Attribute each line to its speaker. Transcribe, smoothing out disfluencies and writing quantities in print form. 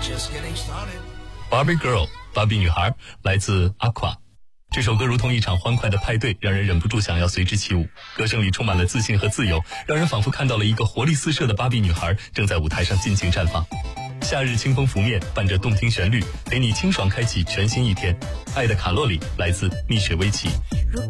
Speaker 1: Barbie Girl 芭比女孩来自 Aqua。这首歌如同一场欢快的派对，让人忍不住想要随之起舞。歌声里充满了自信和自由，让人仿佛看到了一个活力四射的芭比女孩正在舞台上尽情绽放。夏日清风拂面，伴着动听旋律，陪你清爽开启全新一天。爱的卡路里来自蜜雪薇琪。